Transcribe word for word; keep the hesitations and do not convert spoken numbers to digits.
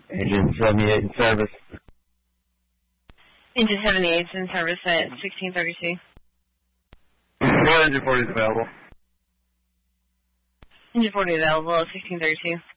Engine seventy-eight in service. Engine seventy-eight in service at sixteen thirty-two. Engine forty is available. Engine forty available at sixteen thirty-two.